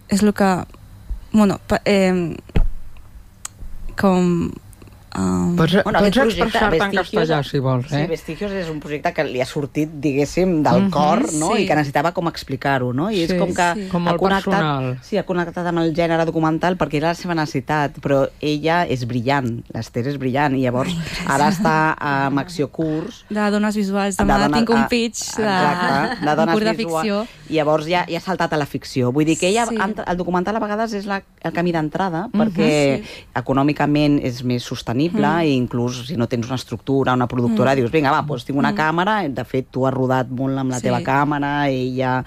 és el que... Bueno, com... Pots expressar-te en castellà, si vols. Sí, Vestigios és un projecte que li ha sortit, diguéssim, del cor, no? I que necessitava com explicar-ho, no? I és com que com molt personal. Sí, ha connectat amb el gènere documental perquè era la seva necessitat, però ella és brillant, l'Ester és brillant, i llavors ara està amb Acció Curs. De dones visuals, demà tinc un pitch de curs de ficció. I llavors ja ha saltat a la ficció. Vull dir que ella, el documental a vegades és el camí d'entrada, perquè econòmicament és més sostenible, i inclús si no tens una estructura, una productora, dius, vinga, va, doncs tinc una càmera, de fet tu has rodat molt amb la teva càmera, i ja...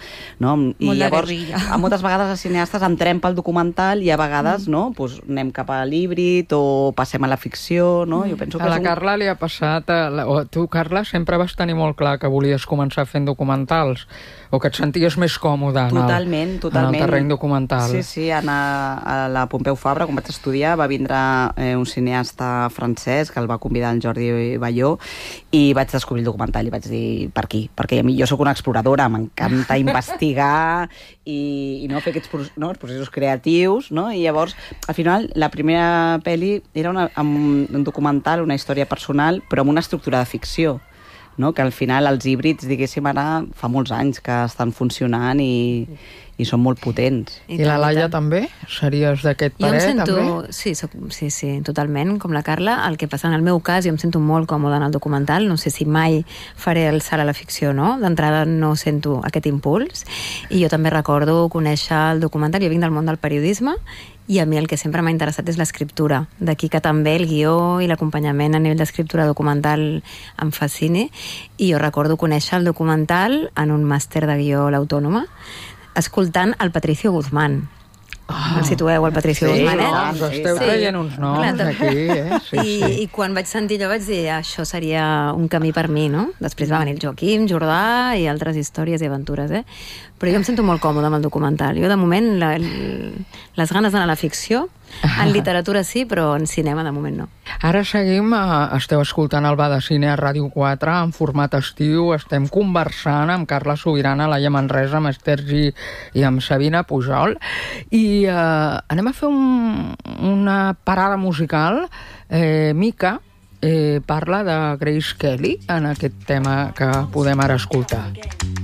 I llavors, moltes vegades els cineastes entrem pel documental i a vegades anem cap a l'híbrid o passem a la ficció, no? Jo penso que a la Carla li ha passat... Tu, Carla, sempre vas tenir molt clar que volies començar fent documentals, o que et senties més còmode en el terreny documental. Sí, a la Pompeu Fabra, quan vaig estudiar, va vindre un cineasta francès que el va convidar el Jordi Bayó, i vaig descobrir el documental i vaig dir, per aquí, perquè jo sóc una exploradora, m'encanta investigar i fer aquests processos creatius, no? I llavors, al final, la primera pel·li era un documental, una història personal, però amb una estructura de ficció, no? Que al final els híbrids, diguéssim, ara fa molts anys que estan funcionant i són molt potents. I la Laia també? Series d'aquest parer, també? Sí, totalment, com la Carla. El que passa en el meu cas, jo em sento molt còmoda en el documental, no sé si mai faré el salt a la ficció, no? D'entrada no sento aquest impuls, i jo també recordo conèixer el documental, jo vinc del món del periodisme, i a mi el que sempre m'ha interessat és l'escriptura. D'aquí que també el guió i l'acompanyament a nivell d'escriptura documental em fascini, i jo recordo conèixer el documental en un màster de guió a l'Autònoma, escoltant el Patricio Guzmán. El situeu, el Patricio Guzmán, Us esteu traient uns noms aquí, I quan vaig sentir allò vaig dir, això seria un camí per mi, no? Després va venir el Joaquim Jordà i altres històries i aventures, Però jo em sento molt còmoda amb el documental. Jo, de moment, les ganes d'anar a la ficció, en literatura sí, però en cinema, de moment, no. Ara seguim, esteu escoltant el Va de Cine a Ràdio 4, en format estiu, estem conversant amb Carla Subirana, Laia Manresa, amb Esther Gí i amb Sabina Pujol, i anem a fer una parada musical. Mica parla de Grace Kelly en aquest tema que podem ara escoltar.